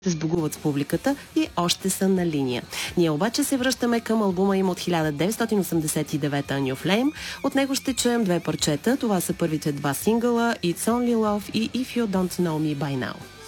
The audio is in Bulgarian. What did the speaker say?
сбогуват с публиката и още са на линия. Ние обаче се връщаме към албума им от 1989 New Flame. От него ще чуем две парчета. Това са първите два сингъла It's Only Love и If You Don't Know Me By Now.